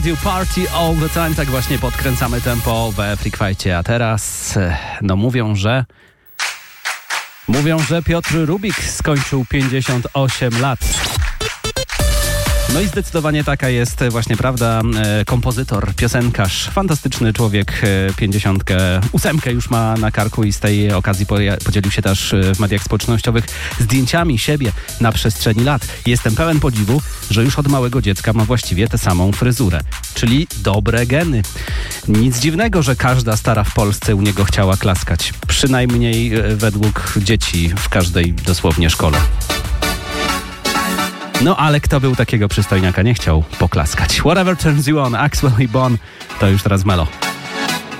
You party all the time, tak właśnie podkręcamy tempo we Freakwajcie, a teraz mówią, że Piotr Rubik skończył 58 lat. No i zdecydowanie taka jest właśnie prawda. Kompozytor, piosenkarz, fantastyczny człowiek, 58 już ma na karku i z tej okazji podzielił się też w mediach społecznościowych zdjęciami siebie na przestrzeni lat. Jestem pełen podziwu, że już od małego dziecka ma właściwie tę samą fryzurę, czyli dobre geny. Nic dziwnego, że każda stara w Polsce u niego chciała klaskać. Przynajmniej według dzieci w każdej dosłownie szkole. No ale kto był takiego przystojniaka nie chciał poklaskać. Whatever Turns You On, Axwell i Bon, to już teraz Melo.